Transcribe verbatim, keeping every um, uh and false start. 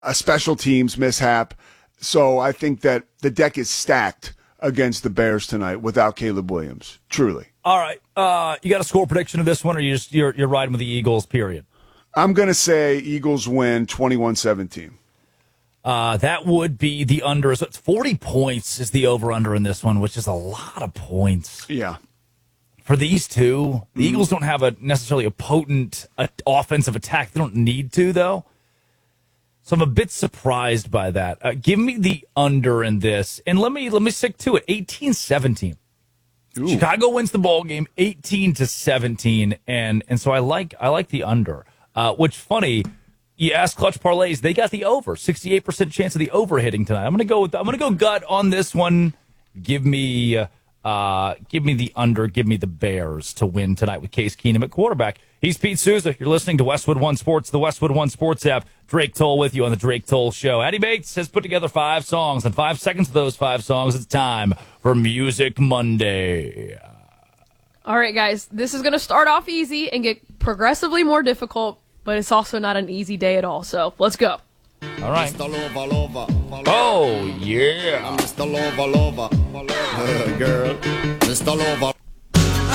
a special teams mishap. So I think that the deck is stacked against the Bears tonight without Caleb Williams. Truly. All right. Uh, you got a score prediction of this one, or you just you're you're riding with the Eagles? Period. I'm going to say Eagles win twenty-one seventeen. Uh, that would be the under. So it's forty points is the over-under in this one, which is a lot of points. Yeah. For these two, the mm. Eagles don't have a necessarily a potent uh, offensive attack. They don't need to, though. So I'm a bit surprised by that. Uh, give me the under in this, and let me let me stick to it. eighteen seventeen. Ooh. Chicago wins the ball game, eighteen to seventeen, and and so I like I like the under. Uh, which funny, you ask Clutch Parlays, they got the over, sixty-eight percent chance of the over hitting tonight. I'm gonna go with I'm gonna go gut on this one. Give me uh, give me the under. Give me the Bears to win tonight with Case Keenum at quarterback. He's Pete Souza. You're listening to Westwood One Sports, the Westwood One Sports app. Drake Toll with you on the Drake Toll Show. Eddie Bates has put together five songs, and five seconds of those five songs, it's time for Music Monday. All right, guys, this is going to start off easy and get progressively more difficult, but it's also not an easy day at all, so let's go. All right. Mister Lover, lover, lover. Oh, yeah. Mister Lover, lover, lover. Girl. Mister Lover.